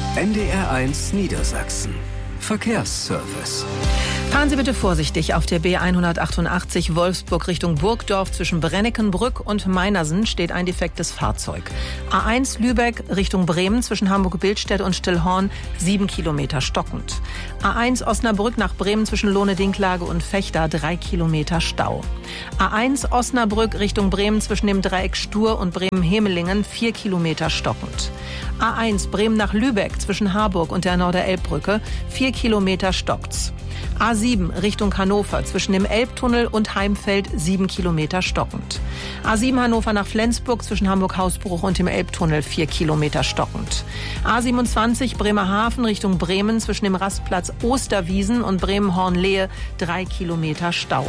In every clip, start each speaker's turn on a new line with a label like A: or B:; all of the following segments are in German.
A: NDR1 Niedersachsen. Verkehrsservice.
B: Fahren Sie bitte vorsichtig auf der B188 Wolfsburg Richtung Burgdorf. Zwischen Brenneckenbrück und Meinersen steht ein defektes Fahrzeug. A1 Lübeck Richtung Bremen zwischen Hamburg-Bildstedt und Stillhorn 7 Kilometer stockend. A1 Osnabrück nach Bremen zwischen Lohne-Dinklage und Vechta 3 Kilometer Stau. A1 Osnabrück Richtung Bremen zwischen dem Dreieck Stur und Bremen-Hemelingen 4 Kilometer stockend. A1 Bremen nach Lübeck zwischen Harburg und der Norderelbbrücke 4 Kilometer stockt's. A7 Richtung Hannover zwischen dem Elbtunnel und Heimfeld 7 Kilometer stockend. A7 Hannover nach Flensburg zwischen Hamburg-Hausbruch und dem Elbtunnel 4 Kilometer stockend. A27 Bremerhaven Richtung Bremen zwischen dem Rastplatz Osterwiesen und Bremen-Hornlehe 3 Kilometer Stau.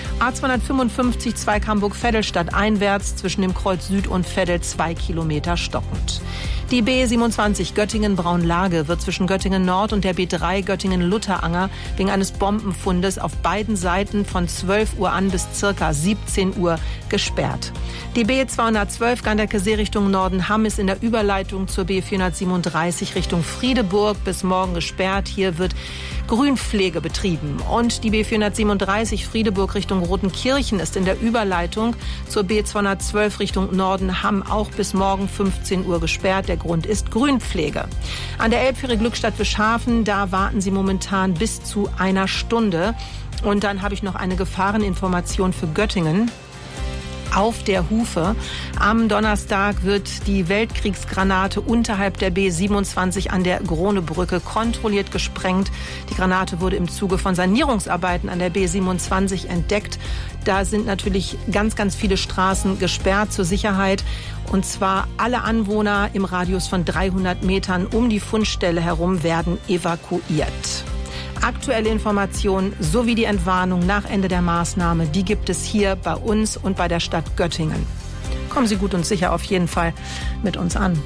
B: A255 Zweig Hamburg-Vettelstadt einwärts zwischen dem Kreuz Süd und Veddel 2 Kilometer stockend. Die B27 Göttingen-Braunlage wird zwischen Göttingen Nord und der B3 Göttingen-Lutteranger wegen eines Bombenfundes auf beiden Seiten von 12 Uhr an bis ca. 17 Uhr gesperrt. Die B212 Ganderkesee Richtung Nordenham ist in der Überleitung zur B437 Richtung Friedeburg bis morgen gesperrt. Hier wird Grünpflege betrieben. Und die B437 Friedeburg Richtung Rotenkirchen ist in der Überleitung zur B212 Richtung Nordenham auch bis morgen 15 Uhr gesperrt. Der Grund ist Grünpflege. An der Elbfähre Glückstadt-Wischhafen, da warten Sie momentan bis zu einer Stunde. Und dann habe ich noch eine Gefahreninformation für Göttingen. Auf der Hufe. Am Donnerstag wird die Weltkriegsgranate unterhalb der B27 an der Gronebrücke kontrolliert gesprengt. Die Granate wurde im Zuge von Sanierungsarbeiten an der B27 entdeckt. Da sind natürlich ganz, ganz viele Straßen gesperrt zur Sicherheit. Und zwar alle Anwohner im Radius von 300 Metern um die Fundstelle herum werden evakuiert. Aktuelle Informationen sowie die Entwarnung nach Ende der Maßnahme, die gibt es hier bei uns und bei der Stadt Göttingen. Kommen Sie gut und sicher auf jeden Fall mit uns an.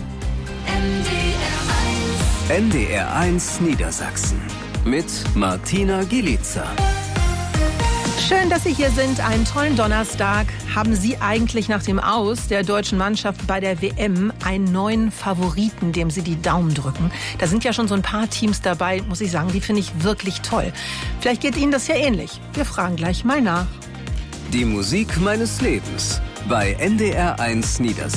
A: NDR1 Niedersachsen mit Martina Gielica.
B: Schön, dass Sie hier sind. Einen tollen Donnerstag. Haben Sie eigentlich nach dem Aus der deutschen Mannschaft bei der WM einen neuen Favoriten, dem Sie die Daumen drücken? Da sind ja schon so ein paar Teams dabei, muss ich sagen, die finde ich wirklich toll. Vielleicht geht Ihnen das ja ähnlich. Wir fragen gleich mal nach.
A: Die Musik meines Lebens bei NDR1 Niedersachsen.